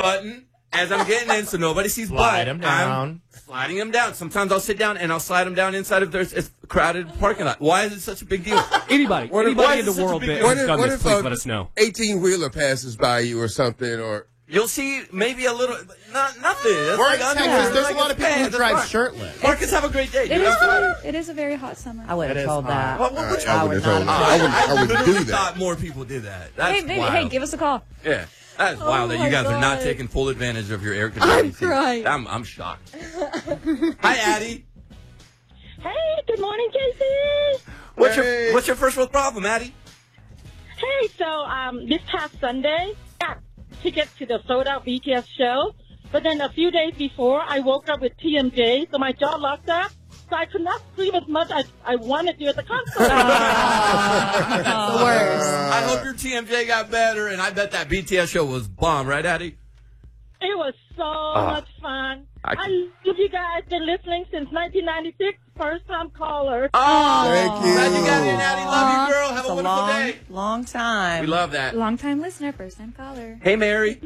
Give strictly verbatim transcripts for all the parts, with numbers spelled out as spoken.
button as I'm getting in, so nobody sees butt. Slide them down. I'm sliding them down. Sometimes I'll sit down and I'll slide them down inside of there's a crowded parking lot. Why is it such a big deal? Anybody, What if- anybody why in is the it such a world big that deal? has What if, done what this, if please a let us know. eighteen-wheeler passes by you or something, or You'll see maybe a little, not nothing. That's We're like in underwear. Texas. There's Like a lot of it's people who pants. drive That's fine. shirtless. Marcus, have a great day. It dude. is, That's fine. it is a very hot summer. I would It have is told hot. that. What, what would you I I would would have told not I would, I would literally do that. thought more people did that. That's Hey, maybe, wild. hey, give us a call. Yeah. That's Oh wild that you my guys are not God. taking full advantage of your air conditioning. I'm crying. I'm, I'm shocked. Hi, Addie. Hey, good morning, Casey. What's Hey. your What's your first world problem, Addie? Hey, so um, this past Sunday, I got tickets to the sold-out B T S show, but then a few days before, I woke up with T M J, so my jaw locked up, so I could not scream as much as I wanted to at the concert. The worst. I hope your T M J got better, and I bet that B T S show was bomb, right, Addie? It was so much fun. I- I love you guys. Been listening since nineteen ninety-six. First time caller. Oh, Thank you. glad you got in, Addie. Love you, girl. Have It's a a wonderful long, day. long time. We love that. Long time listener, first time caller. Hey, Mary.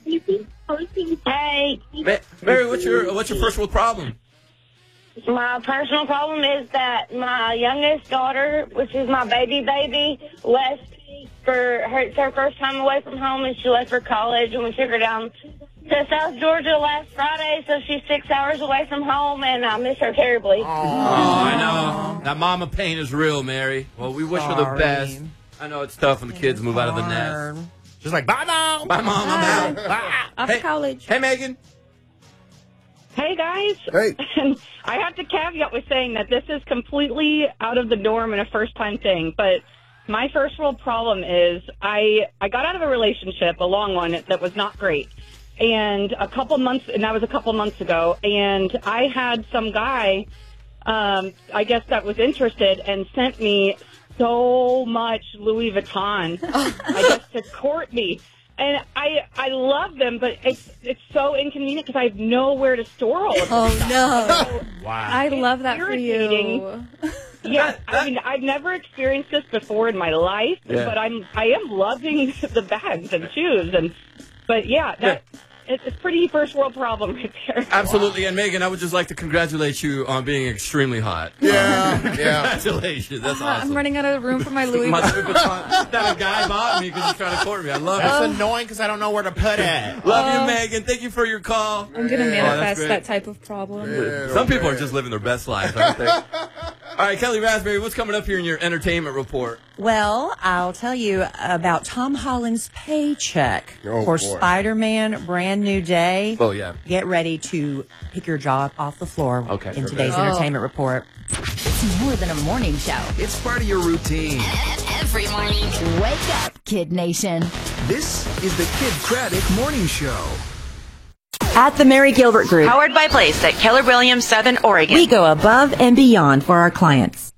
Hey, Ma- Mary, what's your What's your first world problem? my personal problem is that my youngest daughter, which is my baby baby, left for her, it's her first time away from home, and she left for college, and we took her down to South Georgia last Friday, so she's six hours away from home, and I miss her terribly. Oh, I know. That mama pain is real, Mary. Well, we wish her the Sorry. best. I know it's tough when the kids move out of the nest. Hard. She's like, bye, mom. Bye, mom. I'm out. Ah. Off Hey. to college. Hey, Megan. Hey, guys. Hey. I have to caveat with saying that this is completely out of the norm and a first-time thing, but my first world problem is I, I got out of a relationship, a long one, that was not great. And a couple months, and that was a couple months ago, and I had some guy, um, I guess that was interested and sent me so much Louis Vuitton, I guess, to court me. And I I love them, but it's it's so inconvenient because I have nowhere to store all of them. Oh, no. Wow. I love that for you. irritating. Yeah, I mean, I've never experienced this before in my life, Yeah. but I'm I am loving the bags and shoes, and but yeah, that it's a pretty first world problem right there. Absolutely. And Megan, I would just like to congratulate you on being extremely hot. Yeah, yeah. Congratulations. That's awesome. I'm running out of room for my Louis My Vuitton. Louis Vuitton that a guy bought me because he's trying to court me. I love That's it. annoying because I don't know where to put it. Love you, Megan. Thank you for your call. I'm going to Oh, that's manifest great. that type of problem. Yeah, Some people are man. just living their best life, aren't they? All right, Kelly Raspberry, what's coming up here in your entertainment report? Well, I'll tell you about Tom Holland's paycheck Oh, for boy. Spider-Man Brand New Day. Oh, yeah. Get ready to pick your jaw off the floor Okay, in sure. today's Oh. entertainment report. It's more than a morning show. It's part of your routine. Every morning. Wake up, Kid Nation. This is the Kid Craddock Morning Show. At the Mary Gilbert Group, Powered by Place at Keller Williams, Southern Oregon. we go above and beyond for our clients.